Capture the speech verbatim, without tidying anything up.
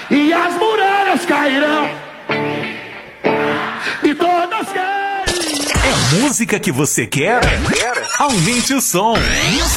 e as muralhas cairão. E todas querem. É música que você quer? Aumente o som.